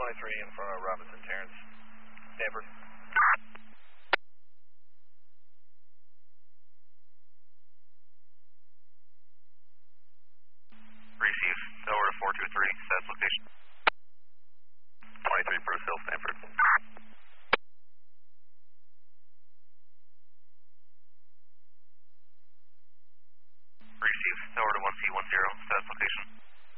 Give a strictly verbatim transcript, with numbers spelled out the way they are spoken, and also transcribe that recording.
twenty-three in front of Robinson Terrace. Stanford. Receive. Over to four two three, status location. twenty-three Bruce Hill, Stanford. Receive. Over to one C one zero, status location.